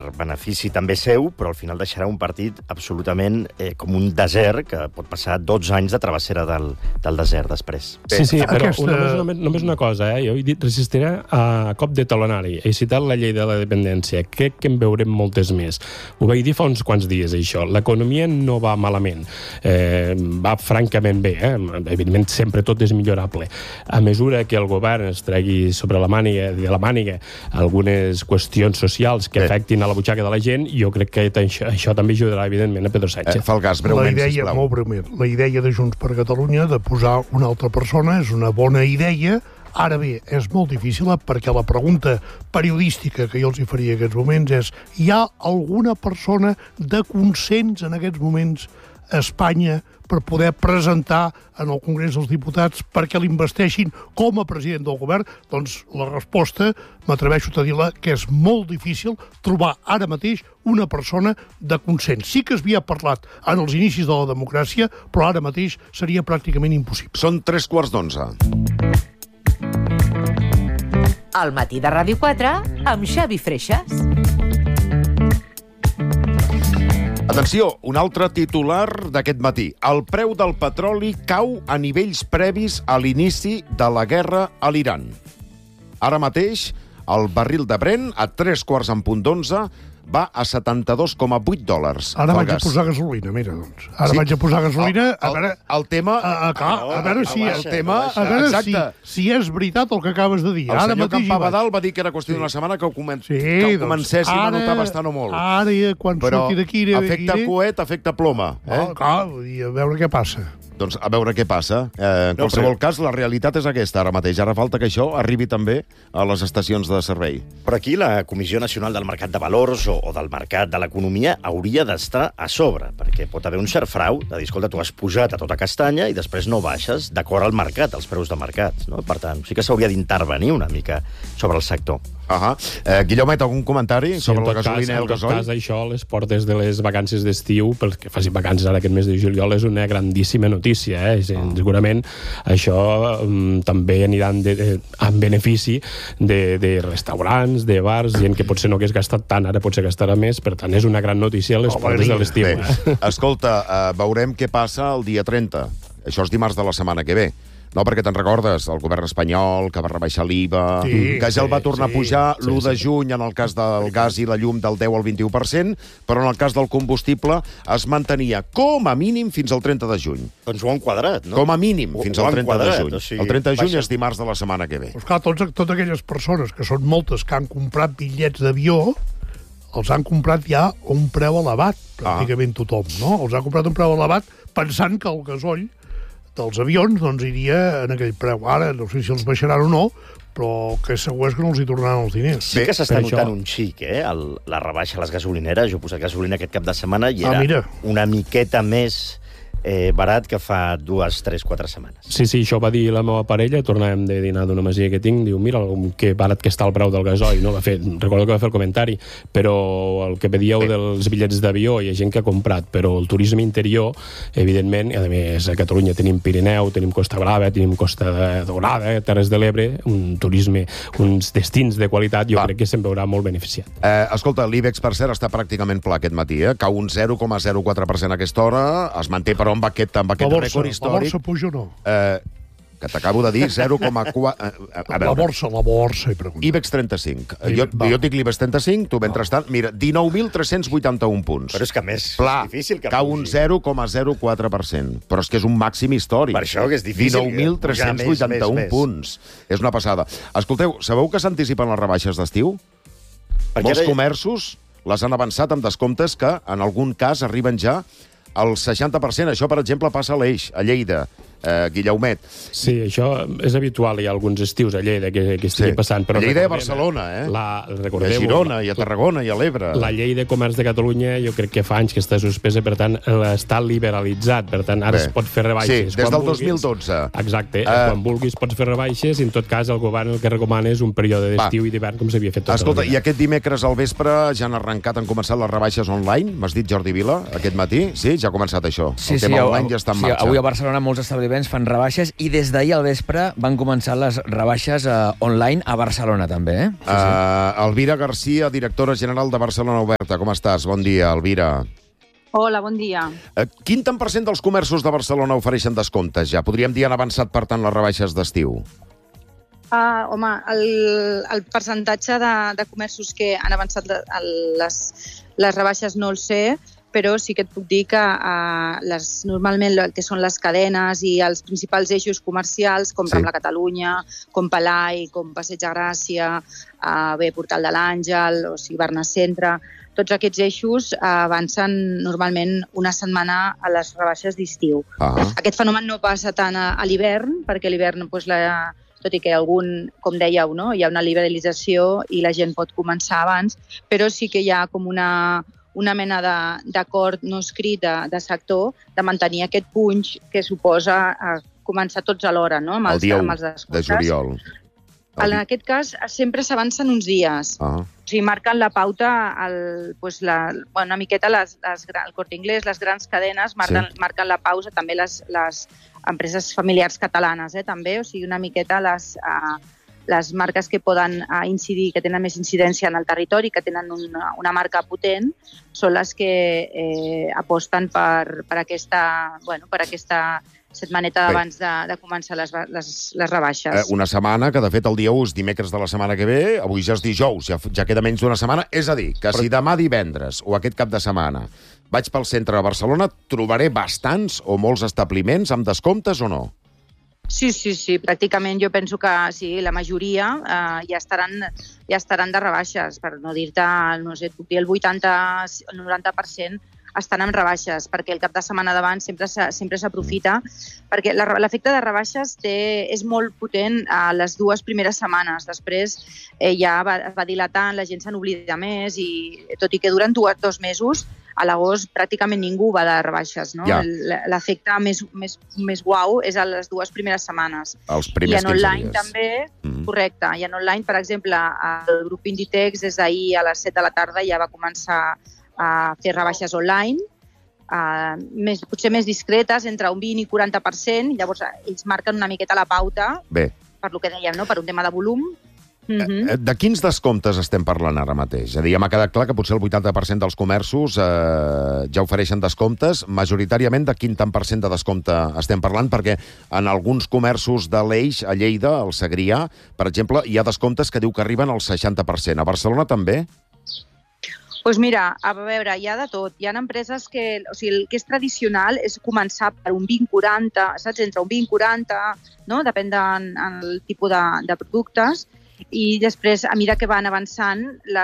per benefici també seu, però al final deixarà un partit absolutament com un desert, que pot passar 12 anys de travessera del desert després. Sí, però només una cosa, jo he dit resistiré a cop de talonari. He citat la llei de la dependència. Crec que en veurem moltes més. Ho vaig dir fa uns quants dies, això. L'economia no va malament. Va francament bé. Evidentment, sempre tot és millorable. A mesura que el govern es tregui de la màniga algunes qüestions socials que afectin a la butxaca de la gent, jo crec que això també ajudarà, evidentment, a Pedro Sánchez. Falgàs, breument, sisplau. Molt breument. La idea de Junts per Catalunya de posar una altra persona és una bona idea. Ara bé, és molt difícil perquè la pregunta periodística que jo els hi faria en aquests moments és: hi ha alguna persona de consens en aquests moments a Espanya per poder presentar en el Congrés dels Diputats perquè l'investeixin com a president del govern? Doncs la resposta, m'atreveixo a dir-la, que és molt difícil trobar ara mateix una persona de consens. Sí que es havia parlat en els inicis de la democràcia, però ara mateix seria pràcticament impossible. Són 3:15. Al matí de Ràdio 4 amb Xavi Freixas. Atenció, un altre titular d'aquest matí. El preu del petroli cau a nivells previs a l'inici de la guerra a l'Iran. Ara mateix, el barril de Brent, a 3:15, va a $72,8. Ara vaig a posar gasolina, mira, doncs. Ara vaig a posar gasolina, a veure... El tema... A veure si... El tema... A veure exacte. si és veritat el que acabes de dir. El senyor Campabadal va dir que era qüestió d'una setmana que ho comencéssim a notar bastant o molt. Ara, quan surti d'aquí... Però efecte coet, efecte ploma. Clar, a veure què passa. Doncs a veure què passa. En qualsevol cas, la realitat és aquesta ara mateix. Ara falta que això arribi també a les estacions de servei. Però aquí la Comissió Nacional del Mercat de Valors o del Mercat de l'Economia hauria d'estar a sobre, perquè pot haver un cert frau de dir, escolta, tu has pujat a tota castanya i després no baixes d'acord al mercat, als preus de mercat. No? Per tant, sí que s'hauria d'intervenir una mica sobre el sector. Guillaumet, algun comentari sobre la gasolina i el gasoil? En tot cas, això, les portes de les vacances d'estiu, pels que facin vacances ara aquest mes de juliol, és una grandíssima notícia. Segurament això també anirà en benefici de restaurants, de bars, gent que potser no hagués gastat tant, ara potser gastarà més, per tant, és una gran notícia a les portes de l'estiu. Escolta, veurem què passa el dia 30. Això és dimarts de la setmana que ve. No, perquè te'n recordes, el govern espanyol, que va rebaixar l'IVA, que ja el va tornar a pujar l'1 de juny en el cas del gas i la llum del 10 al 21%, però en el cas del combustible es mantenia com a mínim fins al 30 de juny. Doncs ho han quadrat, no? Com a mínim fins al 30 de juny. El 30 de juny és dimarts de la setmana que ve. Doncs clar, totes aquelles persones, que són moltes, que han comprat bitllets d'avió, els han comprat ja a un preu elevat, pràcticament tothom, no? Els ha comprat a un preu elevat pensant que el gasoll dels avions doncs iria en aquell preu. Ara, no sé si els baixaran o no, però el que és segur és que no els hi tornaran els diners. Sí que s'està notant un xic, la rebaixa a les gasolineres. Jo he posat gasolina aquest cap de setmana i era una miqueta més barat que fa 2, 3, 4 setmanes. Sí, això va dir la meva parella, tornàvem de dinar d'una masia que tinc, diu, mira, que barat que està el preu del gasoil, no? Recordo que va fer el comentari, però el que dieu dels bitllets d'avió, hi ha gent que ha comprat, però el turisme interior, evidentment, a més, a Catalunya tenim Pirineu, tenim Costa Brava, tenim Costa Daurada, Terres de l'Ebre, un turisme, uns destins de qualitat, jo crec que se'n veurà molt beneficiat. Escolta, l'IBEX, per cert, està pràcticament pla aquest matí, cau un 0,04% a aquesta hora, es manté, però amb aquest rècord històric. La borsa puja o no? Que t'acabo de dir, 0,4... La borsa, he preguntat. IBEX 35. Jo dic l'IBEX 35, tu mentrestant, mira, 19.381 punts. Però és que més difícil que cau un 0,04%. Però és que és un màxim històric. Per això que és difícil. 19.381 punts. És una passada. Escolteu, sabeu que s'anticipen les rebaixes d'estiu? Molts comerços les han avançat amb descomptes que, en algun cas, arriben ja al 60%. Això, per exemple, passa a l'Eix, a Lleida. Guillaumet. Sí, això és habitual, hi ha alguns estius a Lleida que estigui passant. Però a Lleida i a Barcelona, a Girona i a Tarragona i a l'Ebre. La llei de comerç de Catalunya jo crec que fa anys que està suspesa, per tant, està liberalitzat, per tant, ara es pot fer rebaixes. Sí, des del 2012. Exacte, quan vulguis pots fer rebaixes, i en tot cas el govern el que recomana és un període d'estiu i d'hivern com s'havia fet tot. Escolta, i aquest dimecres al vespre ja han arrencat, han començat les rebaixes online, m'has dit, Jordi Vila, aquest matí? Sí, ja ha començat això. El tema online ja està en marxa. Avui a Barcelona molts establiments Mercadolibens fan rebaixes i des d'ahir al vespre van començar les rebaixes online a Barcelona, també, eh? Elvira Garcia, directora general de Barcelona Oberta. Com estàs? Bon dia, Elvira. Hola, bon dia. Quin tant per cent dels comerços de Barcelona ofereixen descomptes ja? Podríem dir han avançat, per tant, les rebaixes d'estiu. Home, el percentatge de comerços que han avançat les rebaixes no el sé, però sí que et puc dir que normalment el que són les cadenes i els principals eixos comercials, com Rambla Catalunya, com Palai, com Passeig de Gràcia, Portal de l'Àngel, o sigui, Barna Centre, tots aquests eixos avancen normalment una setmana a les rebaixes d'estiu. Aquest fenomen no passa tant a l'hivern, perquè a l'hivern, tot i que com dèieu, no? Hi ha una liberalització i la gent pot començar abans, però sí que hi ha com una mena d'acord no escrit de sector de mantenir aquest punx que suposa començar tots alhora, no? El dia 1 de juliol. En aquest cas, sempre s'avancen uns dies. O sigui, marquen la pauta, una miqueta el Corte Inglés, les grans cadenes, marquen la pausa, també les empreses familiars catalanes, també, o sigui, una miqueta les marques que poden incidir, que tenen més incidència en el territori, que tenen una marca potent, són les que aposten per aquesta setmaneta d'abans de començar les rebaixes. Una setmana que, de fet, el dia 1 és dimecres de la setmana que ve, avui ja és dijous, ja queda menys d'una setmana, és a dir, que si demà divendres o aquest cap de setmana vaig pel centre de Barcelona, trobaré bastants o molts establiments amb descomptes o no? Sí, pràcticament jo penso que sí, la majoria ja estaran de rebaixes, per no dir-te, no sé, puc dir el 80 o el 90% estan en rebaixes, perquè el cap de setmana d'abans sempre s'aprofita, perquè l'efecte de rebaixes és molt potent a les 2 primeres setmanes. Després ja es va dilatant, la gent se n'oblida més, i tot i que duren 2 mesos, a l'agost pràcticament ningú va de rebaixes, no? L'efecte més guau és a les 2 primeres setmanes. Els primers 15 dies. I en online també, correcte. I en online, per exemple, el grup Inditex des d'ahir a les 7 de la tarda ja va començar a fer rebaixes online, potser més discretes, entre un 20 i 40%, i llavors ells marquen una miqueta la pauta, per lo que dèiem, no? Per un tema de volum. De quins descomptes estem parlant ara mateix? És a dir, ja m'ha quedat clar que potser el 80% dels comerços ja ofereixen descomptes. Majoritàriament, de quin tant per cent de descompte estem parlant? Perquè en alguns comerços de l'Eix, a Lleida, al Segrià, per exemple, hi ha descomptes que diu que arriben al 60%. A Barcelona també? Doncs mira, a veure, hi ha de tot. Hi ha empreses que, o sigui, el que és tradicional és començar per un 20-40, saps? Entre un 20-40, no? Depèn del tipus de productes, i després, a mesura que van avançant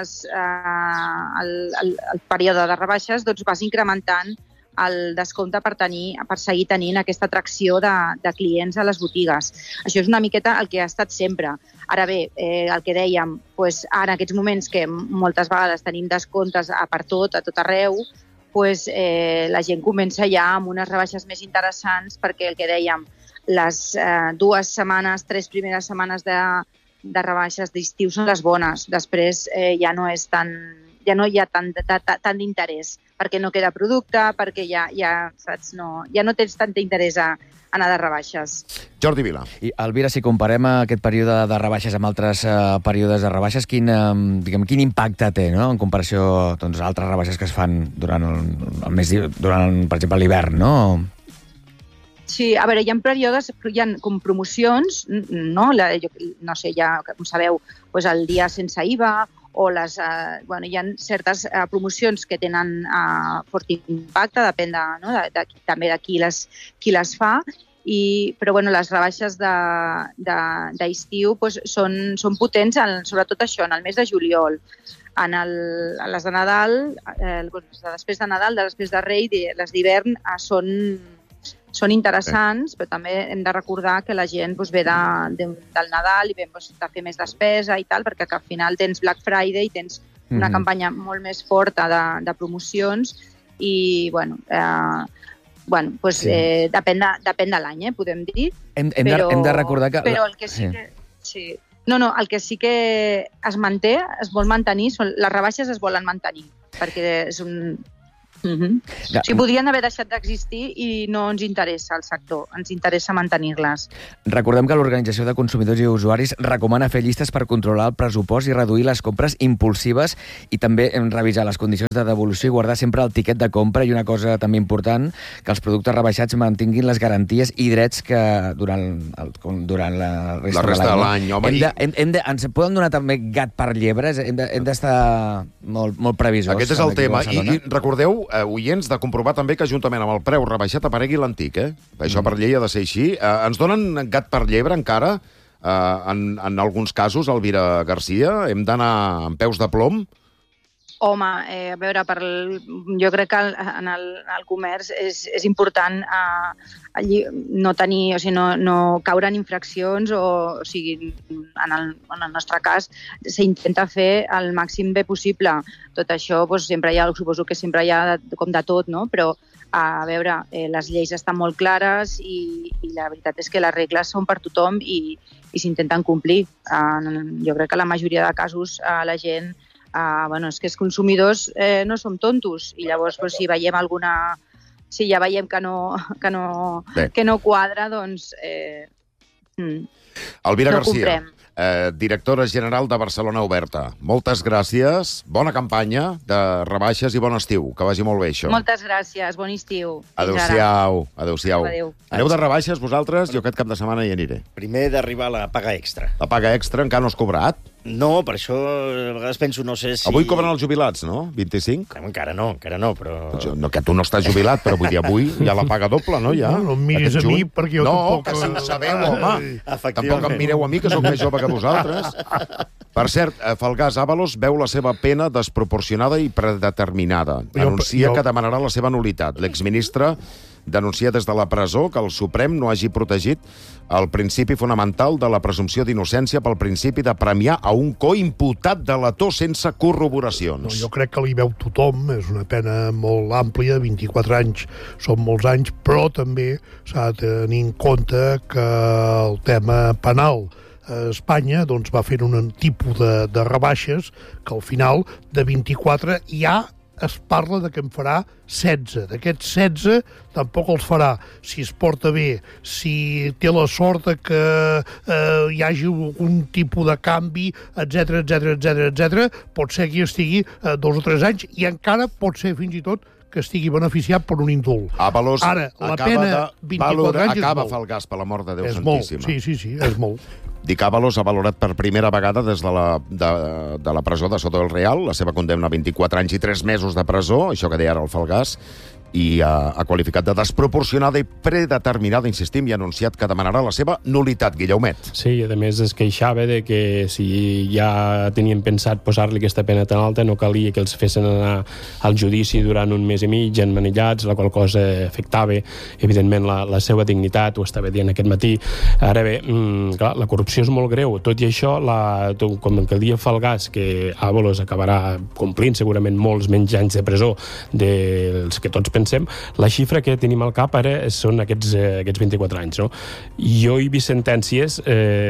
el període de rebaixes, doncs vas incrementant el descompte per seguir tenint aquesta atracció de clients a les botigues. Això és una miqueta el que ha estat sempre. Ara bé, el que dèiem, en aquests moments que moltes vegades tenim descomptes per tot, a tot arreu, la gent comença ja amb unes rebaixes més interessants, perquè el que dèiem, les 3 primeres setmanes de rebaixes d'estiu són les bones. Després ja no hi ha tant d'interès, perquè no queda producte, perquè ja no tens tant d'interès a anar de rebaixes. Jordi Vila. I, Elvira, si comparem aquest període de rebaixes amb altres períodes de rebaixes, quin impacte té, no?, en comparació a altres rebaixes que es fan durant per exemple, l'hivern, no? Sí, a veure, hi ha períodes, hi ha com promocions, no? No sé, ja, com sabeu, el dia sense IVA, o hi ha certes promocions que tenen fort impacte, depèn també de qui les fa, però les rebaixes d'estiu són potents, sobretot això, en el mes de juliol. En les de Nadal, després de Nadal, després de Rei, les d'hivern són interessants, però també hem de recordar que la gent ve del Nadal i ve de fer més despesa i tal, perquè al final tens Black Friday, tens una campanya molt més forta de promocions i, depèn de l'any, podem dir. Hem de recordar que... Però el que sí que... Sí. El que sí que es manté, es vol mantenir, les rebaixes es volen mantenir, perquè és un... Sí, podrien haver deixat d'existir i no ens interessa el sector, ens interessa mantenir-les. Recordem que l'Organització de Consumidors i Usuaris recomana fer llistes per controlar el pressupost i reduir les compres impulsives i també revisar les condicions de devolució i guardar sempre el tiquet de compra, i una cosa també important, que els productes rebaixats mantinguin les garanties i drets que durant la resta de l'any. Ens poden donar també gat per llebre? Hem d'estar molt previsors. Aquest és el tema. I recordeu, oients, de comprovar també que juntament amb el preu rebaixat aparegui l'antic, Això per llei ha de ser així. Ens donen gat per llebre encara? En alguns casos, Elvira Garcia, hem d'anar amb peus de plom? Home, a veure, jo crec que en el comerç és important no tenir, o sigui, no caure en infraccions, o sigui, en el nostre cas, s'intenta fer el màxim bé possible. Tot això, sempre hi ha, suposo que sempre hi ha com de tot, no? Però, a veure, les lleis estan molt clares i la veritat és que les regles són per tothom i s'intenten complir. Jo crec que la majoria de casos la gent... és que els consumidors no som tontos, i llavors si veiem si ja veiem que no quadra, doncs Elvira Garcia, directora general de Barcelona Oberta. Moltes gràcies, bona campanya de rebaixes i bon estiu, que vagi molt bé això. Moltes gràcies, bon estiu. Adéu-siau. Adéu. Aneu de rebaixes vosaltres? Jo aquest cap de setmana hi aniré. Primer d'arribar la paga extra. La paga extra encara no has cobrat? No, per això a vegades penso, no sé si... Avui cobren els jubilats, no? 25? Encara no, però... No, que tu no estàs jubilat, però vull dir, avui hi ha la paga doble, no? Ja? No em miris a mi, perquè jo tampoc... No, que si ho sabeu, home. Tampoc em mireu a mi, que sóc més jove que vosaltres. Per cert, Falgàs Ábalos veu la seva pena desproporcionada i predeterminada. Anuncia que demanarà la seva nul·litat. L'exministre denuncia des de la presó que el Suprem no hagi protegit el principi fonamental de la presumpció d'innocència pel principi de premiar a un coimputat delator sense corroboracions. No, jo crec que li veu tothom, és una pena molt àmplia, 24 anys són molts anys, però també s'ha de tenir en compte que el tema penal a Espanya va fer un tipus de rebaixes que al final de 24 ja es parla de que en farà 16. D'aquests 16 tampoc els farà. Si es porta bé, si té la sort que hi hagi un tipus de canvi, etc, pot ser que hi estigui 2 o 3 anys i encara pot ser fins i tot que estigui beneficiat per un indult. Ábalos ara, la pena 24 anys acaba Falgàs, per la mort de Déu Santíssima. Sí, és molt. Dic, Ábalos ha valorat per primera vegada des de la presó de Soto del Real la seva condemna a 24 anys i 3 mesos de presó, això que deia ara el Falgàs, i ha qualificat de desproporcionada i predeterminada, insistim, i ha anunciat que demanarà la seva nul·litat. Guillaumet. Sí, a més es queixava de que si ja tenien pensat posar-li aquesta pena tan alta no calia que els fessin anar al judici durant un mes i mig emmanillats, la qual cosa afectava evidentment la seva dignitat, ho estava dient aquest matí. Ara bé, clar, la corrupció és molt greu, tot i això, com que el dia Falgàs, que Ábalos acabarà complint segurament molts menys anys de presó dels que tots pensem, la xifra que tenim al cap ara són aquests 24 anys, no? Jo he vist sentències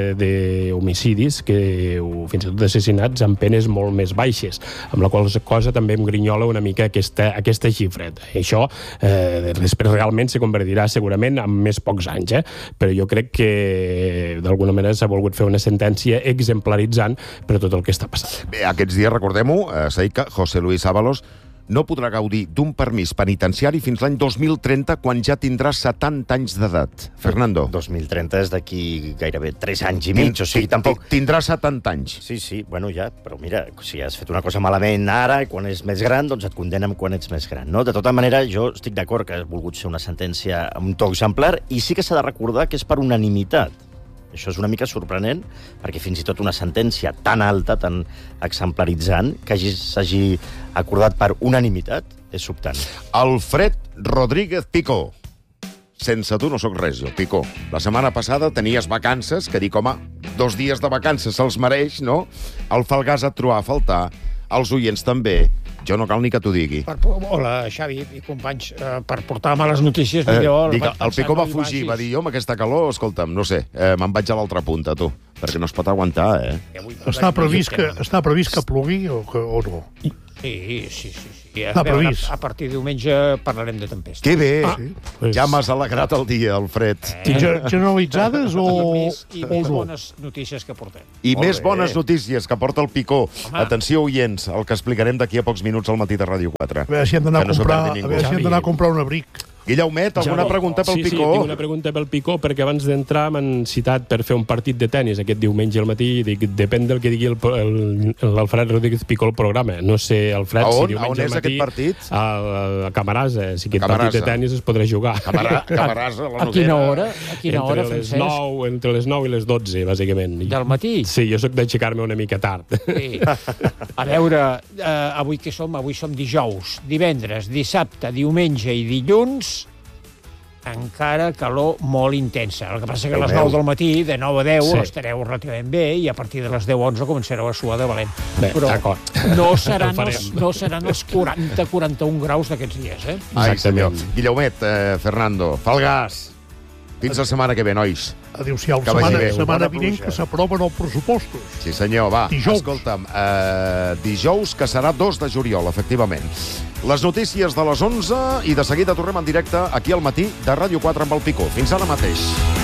d'homicidis fins i tot d'assassinats amb penes molt més baixes, amb la qual cosa també em grinyola una mica aquesta xifra. Això després realment se convertirà segurament en més pocs anys, però jo crec que d'alguna manera s'ha volgut fer una sentència exemplaritzant per tot el que està passant. Bé, aquests dies, recordem-ho, s'ha dit que José Luis Ábalos no podrà gaudir d'un permís penitenciari fins l'any 2030, quan ja tindrà 70 anys d'edat. Fernando. 2030 és d'aquí gairebé 3 anys i mig, o sigui, tampoc... Tindrà 70 anys. Sí, bueno, ja, però mira, si has fet una cosa malament ara, i quan és més gran, doncs et condemnen quan ets més gran, no? De tota manera, jo estic d'acord que ha volgut ser una sentència amb un to exemplar, i sí que s'ha de recordar que és per unanimitat. Això és una mica sorprenent, perquè fins i tot una sentència tan alta, tan exemplaritzant, que s'hagi acordat per unanimitat, és sobtant. Alfred Rodríguez Picó. Sense tu no sóc res, jo, Picó. La setmana passada tenies vacances, que dic, home, 2 dies de vacances se'ls mereix, no? El Falgàs et trobava a faltar, els oients també. Jo no cal ni que t'ho digui. Hola, Xavi i companys. Per portar males notícies... El Picó va fugir, va dir, jo amb aquesta calor, escolta'm, no sé, me'n vaig a l'altra punta, tu, perquè no es pot aguantar, Està previst que plogui o no? Sí. Està previst. A partir de diumenge parlarem de tempesta. Que bé! Pues- Ja m'has alegrat el dia, Alfred. Generalitzades o I més bones notícies que portem. I Molt més bé. bones notícies que porta el Picó. Home. Atenció, oients, el que explicarem d'aquí a pocs minuts al matí de Ràdio 4. A veure si hem d'anar Que no s'ho perdi ningú. a comprar un abric. Guillaumet, alguna pregunta pel Picó? Sí, tinc una pregunta pel Picó, perquè abans d'entrar m'han citat per fer un partit de tennis aquest diumenge al matí, i dic, depèn del que digui l'Alfred Rodríguez Picó al programa. No sé, Alfred, A on? si diumenge A on és al matí... aquest partit? A Camarasa, si aquest Camarasa. partit de tennis es podrà jugar. Camarasa, la A Noguera. quina hora? A quina hora, Francesc? Entre les 9 i les 12, bàsicament. Del matí? Sí, jo sóc d'aixecar-me una mica tard. Sí. A veure, avui què som? Avui som dijous, divendres, dissabte, diumenge i dilluns, encara calor molt intensa. El que passa que a les 9 del matí, de 9 a 10, Sí. estareu relativament bé i a partir de les 10 a 11 començareu a suar de valent. Bé, Però d'acord. no Ho seran farem. no seran els 40-41 graus d'aquests dies, eh? Ai, senyor. Exactament. Guillaumet, Fernando, fa el gas. Fins la setmana que ve, nois. Adéu-siau. Que vagi bé. Setmana Bona vinent pluja. que s'aproven els pressupostos. Sí, senyor, va. Dijous. Escolta'm, dijous, que serà 2 de juliol, efectivament. Les notícies de les 11 i de seguida tornem en directe aquí al matí de Ràdio 4 amb el Picó. Fins ara mateix.